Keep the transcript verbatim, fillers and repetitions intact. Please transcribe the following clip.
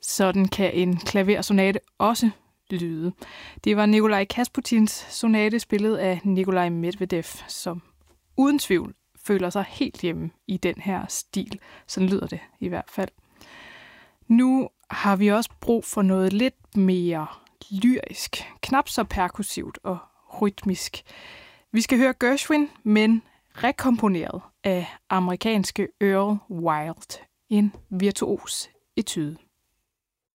Sådan kan en klaversonate også lyde. Det var Nikolaj Kasputins sonate spillet af Nikolaj Medvedev, som uden tvivl føler sig helt hjemme i den her stil. Sådan lyder det i hvert fald. Nu har vi også brug for noget lidt mere lyrisk, knap så perkussivt og rytmisk. Vi skal høre Gershwin, men rekomponeret af amerikanske Earl Wild. En virtuos etude.